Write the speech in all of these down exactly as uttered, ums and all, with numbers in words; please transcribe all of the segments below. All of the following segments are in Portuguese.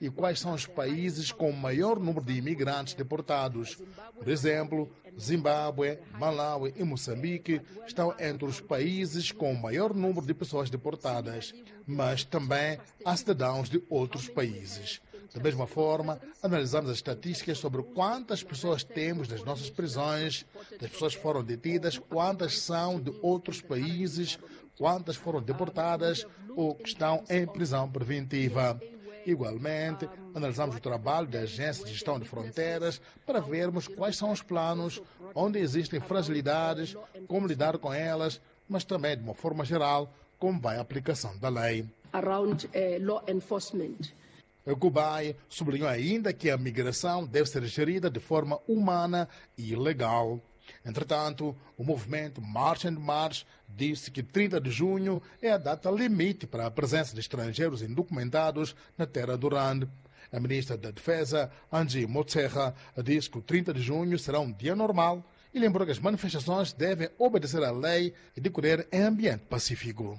e quais são os países com o maior número de imigrantes deportados. Por exemplo, Zimbábue, Malawi e Moçambique estão entre os países com o maior número de pessoas deportadas, mas também há cidadãos de outros países. Da mesma forma, analisamos as estatísticas sobre quantas pessoas temos nas nossas prisões, das pessoas que foram detidas, quantas são de outros países, quantas foram deportadas ou que estão em prisão preventiva. Igualmente, analisamos o trabalho da Agência de Gestão de Fronteiras para vermos quais são os planos, onde existem fragilidades, como lidar com elas, mas também, de uma forma geral, como vai a aplicação da lei. Around, uh, law enforcement. Kubai sublinhou ainda que a migração deve ser gerida de forma humana e legal. Entretanto, o movimento March and March disse que trinta de junho é a data limite para a presença de estrangeiros indocumentados na terra do Rand. A ministra da Defesa, Angie Motshekga, disse que o trinta de junho será um dia normal e lembrou que as manifestações devem obedecer à lei e decorrer em ambiente pacífico.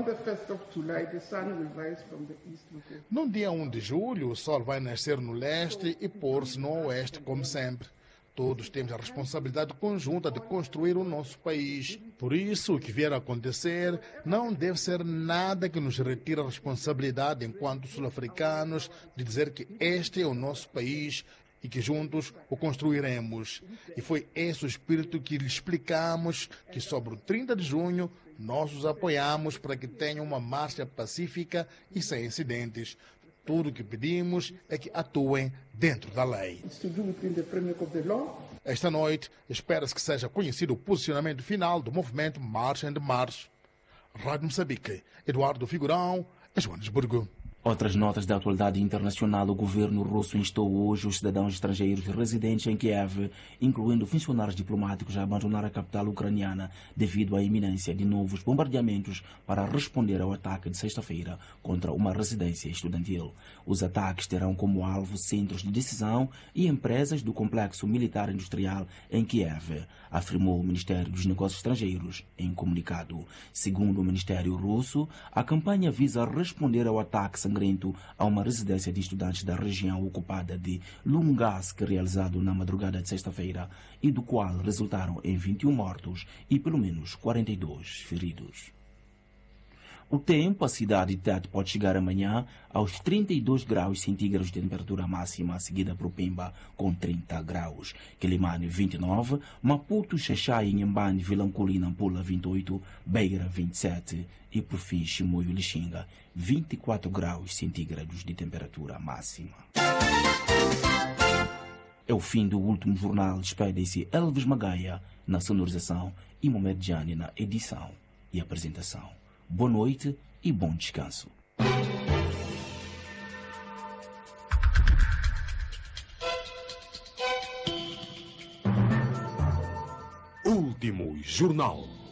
No dia um de julho, o sol vai nascer no leste e pôr-se no oeste, como sempre. Todos temos a responsabilidade conjunta de construir o nosso país. Por isso, o que vier a acontecer não deve ser nada que nos retire a responsabilidade enquanto sul-africanos de dizer que este é o nosso país e que juntos o construiremos. E foi esse o espírito que lhe explicamos que sobre o trinta de junho nós os apoiamos para que tenham uma marcha pacífica e sem incidentes. Tudo o que pedimos é que atuem dentro da lei. Esta noite, espera-se que seja conhecido o posicionamento final do movimento March and March. Rádio Moçambique, Eduardo Figurão, Joanesburgo. Outras notas da atualidade internacional. O governo russo instou hoje os cidadãos estrangeiros residentes em Kiev, incluindo funcionários diplomáticos, a abandonar a capital ucraniana devido à iminência de novos bombardeamentos para responder ao ataque de sexta-feira contra uma residência estudantil. Os ataques terão como alvo centros de decisão e empresas do complexo militar industrial em Kiev, afirmou o Ministério dos Negócios Estrangeiros em comunicado. Segundo o Ministério Russo, a campanha visa responder ao ataque sangrento a uma residência de estudantes da região ocupada de Lungask, realizado na madrugada de sexta-feira, e do qual resultaram em vinte e um mortos e pelo menos quarenta e dois feridos. O tempo, a cidade de Tete pode chegar amanhã aos trinta e dois graus centígrados de temperatura máxima, seguida por Pemba com trinta graus, Quelimane vinte e nove, Maputo, Xaixai, Inhambane, Vilanculo e Nampula vinte e oito, Beira vinte e sete e por fim Chimoio e Lixinga vinte e quatro graus centígrados de temperatura máxima. É o fim do último jornal. Despede-se Elvis Magaia na sonorização e Mohamed Jani na edição e apresentação. Boa noite e bom descanso. Último Jornal.